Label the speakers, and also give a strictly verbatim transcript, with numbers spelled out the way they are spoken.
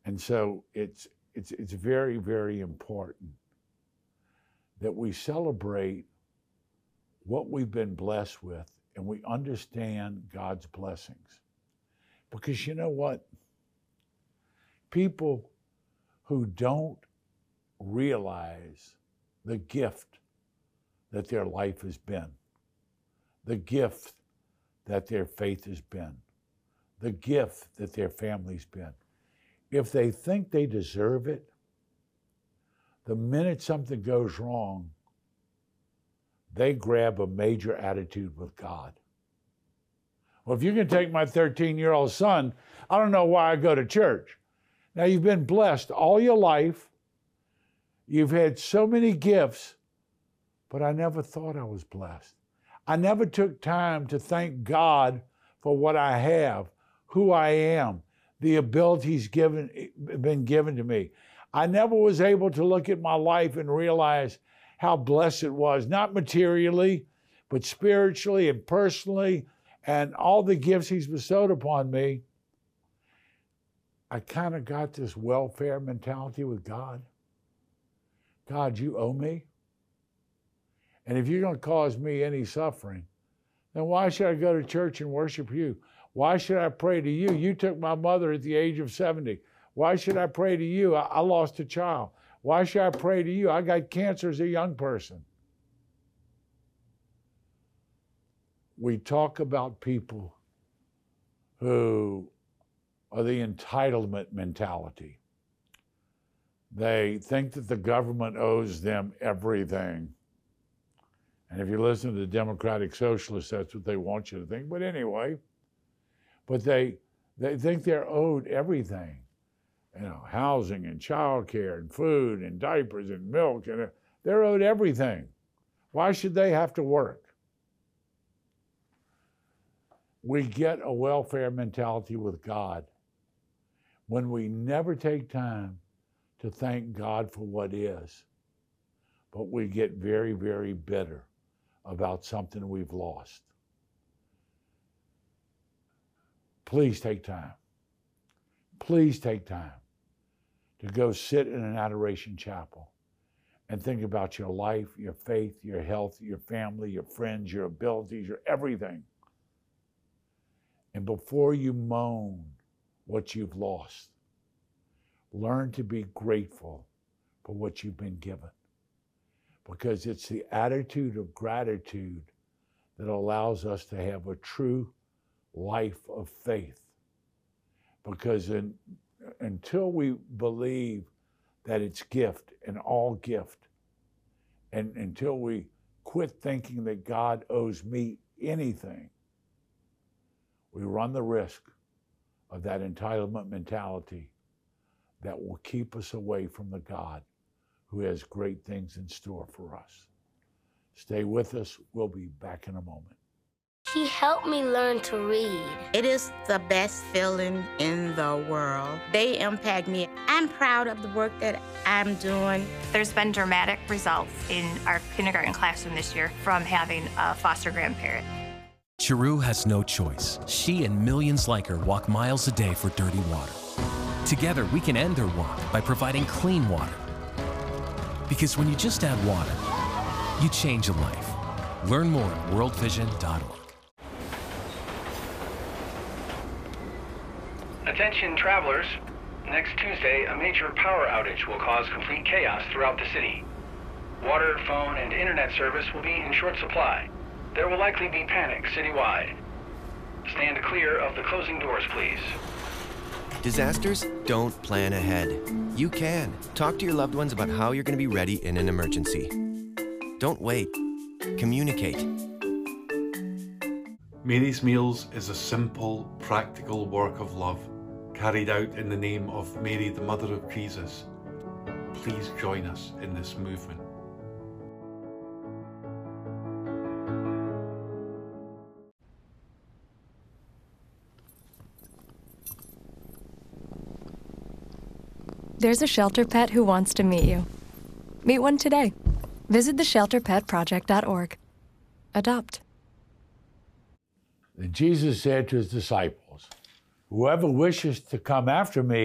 Speaker 1: And so it's, it's, it's very, very important that we celebrate what we've been blessed with and we understand God's blessings. Because you know what? People who don't realize the gift that their life has been, the gift that their faith has been, the gift that their family's been, if they think they deserve it, the minute something goes wrong, they grab a major attitude with God. Well, if you can take my thirteen-year-old son, I don't know why I go to church. Now, you've been blessed all your life. You've had so many gifts, but I never thought I was blessed. I never took time to thank God for what I have, who I am, the abilities given, been given to me. I never was able to look at my life and realize how blessed it was, not materially, but spiritually and personally, and all the gifts he's bestowed upon me. I kind of got this welfare mentality with God. God, you owe me. And if you're going to cause me any suffering, then why should I go to church and worship you? Why should I pray to you? You took my mother at the age of seventy. Why should I pray to you? I, I lost a child. Why should I pray to you? I got cancer as a young person. We talk about people who are the entitlement mentality. They think that the government owes them everything. And if you listen to the Democratic Socialists, that's what they want you to think. But anyway, but they, they think they're owed everything. You know, housing and childcare and food and diapers and milk, and they're owed everything. Why should they have to work? We get a welfare mentality with God when we never take time to thank God for what is, but we get very, very bitter about something we've lost. Please take time. Please take time to go sit in an adoration chapel and think about your life, your faith, your health, your family, your friends, your abilities, your everything. And before you moan what you've lost, learn to be grateful for what you've been given. Because it's the attitude of gratitude that allows us to have a true life of faith. Because in, until we believe that it's gift and all gift, and until we quit thinking that God owes me anything, we run the risk of that entitlement mentality that will keep us away from the God who has great things in store for us. Stay with us. We'll be back in a moment.
Speaker 2: He helped me learn to read.
Speaker 3: It is the best feeling in the world. They impact me. I'm proud of the work that I'm doing.
Speaker 4: There's been dramatic results in our kindergarten classroom this year from having a foster grandparent.
Speaker 5: Chiru has no choice. She and millions like her walk miles a day for dirty water. Together, we can end their walk by providing clean water. Because when you just add water, you change a life. Learn more at world vision dot org.
Speaker 6: Attention travelers, next Tuesday a major power outage will cause complete chaos throughout the city. Water, phone, and internet service will be in short supply. There will likely be panic citywide. Stand clear of the closing doors, please.
Speaker 7: Disasters don't plan ahead. You can. Talk to your loved ones about how you're going to be ready in an emergency. Don't wait. Communicate.
Speaker 8: Mary's Meals is a simple, practical work of love carried out in the name of Mary, the Mother of Jesus. Please join us in this movement.
Speaker 9: There's a shelter pet who wants to meet you. Meet one today. Visit the shelter pet project dot org. Adopt.
Speaker 1: And Jesus said to his disciples, "Whoever wishes to come after me